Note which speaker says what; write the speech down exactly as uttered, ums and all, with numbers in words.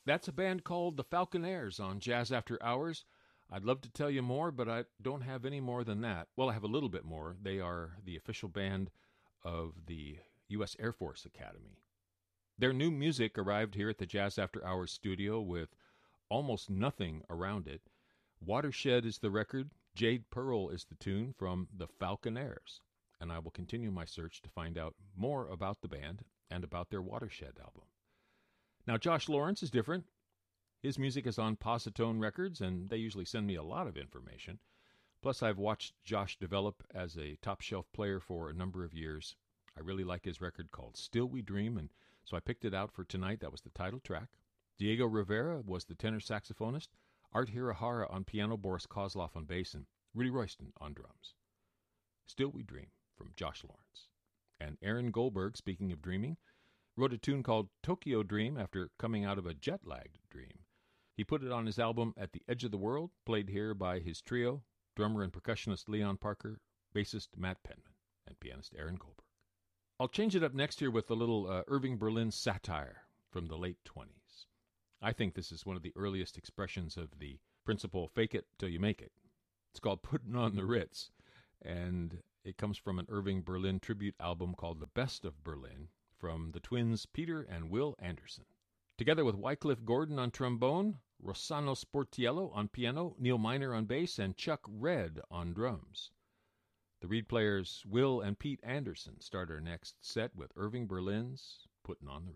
Speaker 1: That's a band called the Falconaires on Jazz After Hours. I'd love to tell you more, but I don't have any more than that. Well, I have a little bit more. They are the official band of the U S Air Force Academy. Their new music arrived here at the Jazz After Hours studio with almost nothing around it. Watershed is the record. Jade Pearl is the tune from the Falconaires. And I will continue my search to find out more about the band and about their Watershed album. Now, Josh Lawrence is different. His music is on Positone Records, and they usually send me a lot of information. Plus, I've watched Josh develop as a top-shelf player for a number of years. I really like his record called Still We Dream, and so I picked it out for tonight. That was the title track. Diego Rivera was the tenor saxophonist, Art Hirahara on piano, Boris Kozlov on bass, and Rudy Royston on drums. Still We Dream from Josh Lawrence. And Aaron Goldberg, speaking of dreaming, wrote a tune called Tokyo Dream after coming out of a jet-lagged dream. He put it on his album At the Edge of the World, played here by his trio, drummer and percussionist Leon Parker, bassist Matt Penman, and pianist Aaron Goldberg. I'll change it up next year with a little uh, Irving Berlin satire from the late twenties. I think this is one of the earliest expressions of the principle, fake it till you make it. It's called Putting on the Ritz, and it comes from an Irving Berlin tribute album called The Best of Berlin from the twins Peter and Will Anderson. Together with Wycliffe Gordon on trombone, Rossano Sportiello on piano, Neil Miner on bass, and Chuck Red on drums. The reed players Will and Pete Anderson start our next set with Irving Berlin's Putting on the Ritz.